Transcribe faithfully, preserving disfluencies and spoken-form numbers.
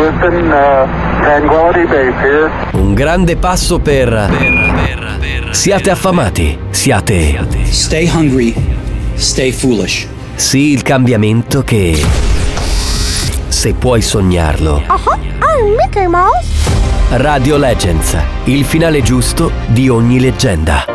Houston, uh, Tranquility Base here. Un grande passo per... per, per, per siate affamati, siate... Stay hungry, stay foolish. Sì, il cambiamento che... se puoi sognarlo. Uh-huh, I'm Mickey Mouse. Radio Legends, il finale giusto di ogni leggenda.